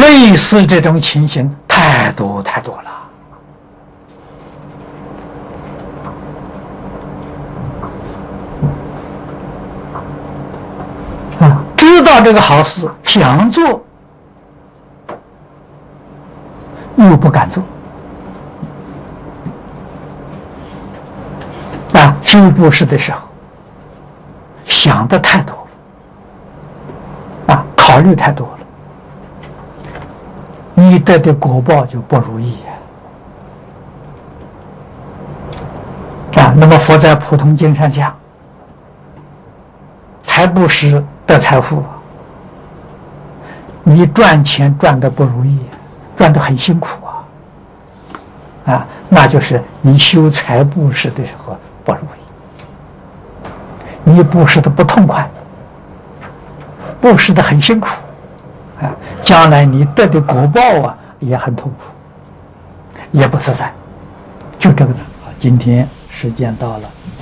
类似这种情形太多太多了。知道这个好事想做，又不敢做。修布施的时候，想的太多了，考虑太多了，你得的果报就不如意那么佛在普通经上讲，财布施得财富，你赚钱赚得不如意，赚得很辛苦那就是你修财布施的时候不如意，你布施的不痛快，布施的很辛苦将来你得的果报也很痛苦，也不自在，就这个呢。今天时间到了。